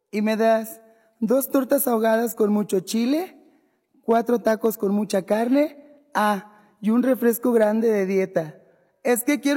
Y me das 2 tortas ahogadas con mucho chile, 4 tacos con mucha carne, y un refresco grande de dieta. Es que quiero